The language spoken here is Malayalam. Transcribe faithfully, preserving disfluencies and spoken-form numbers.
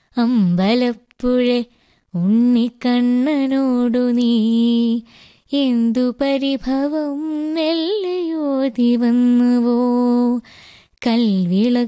അമ്പലപ്പുഴ ഉണ്ണിക്കണ്ണനോടു നീ എന്തു പരിഭവം മെല്ലയോതി വന്നുവോ. കൽവിള